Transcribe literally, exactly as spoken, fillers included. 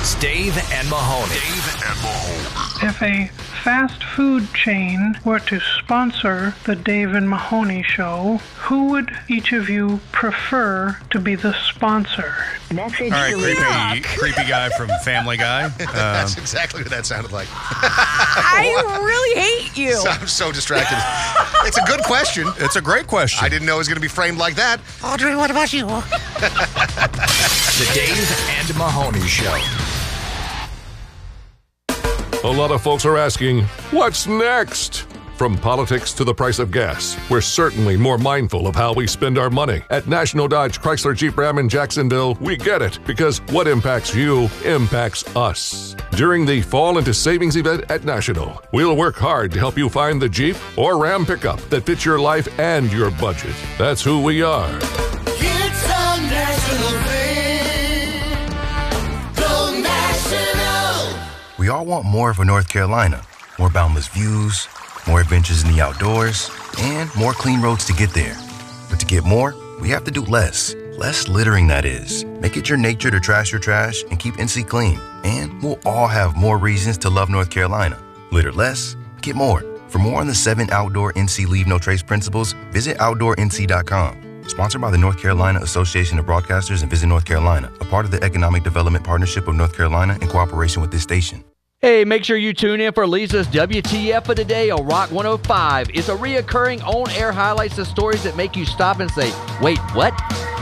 is Dave and Mahoney. Dave and Mahoney. If a fast food chain were to sponsor the Dave and Mahoney Show, who would each of you prefer to be the sponsor? Message All right, deleted. creepy, creepy guy from Family Guy. That's Um, exactly what that sounded like. I really hate you. So, I'm so distracted. It's a good question. it's a great question. I didn't know it was going to be framed like that. Audrey, what about you? The Dave and Mahoney Show. A lot of folks are asking, what's next? From politics to the price of gas, we're certainly more mindful of how we spend our money. At National Dodge Chrysler Jeep Ram in Jacksonville, we get it, because what impacts you impacts us. During the Fall into Savings event at National, we'll work hard to help you find the Jeep or Ram pickup that fits your life and your budget. That's who we are. It's a national thing. Go National. We all want more for North Carolina. More boundless views, more adventures in the outdoors, and more clean roads to get there. But to get more, we have to do less. Less littering, that is. Make it your nature to trash your trash and keep N C clean. And we'll all have more reasons to love North Carolina. Litter less, get more. For more on the seven outdoor N C Leave No Trace principles, visit outdoor N C dot com. Sponsored by the North Carolina Association of Broadcasters and Visit North Carolina, a part of the Economic Development Partnership of North Carolina in cooperation with this station. Hey, make sure you tune in for Lisa's W T F of the Day on Rock one oh five. It's a reoccurring on-air highlights of stories that make you stop and say, wait, what?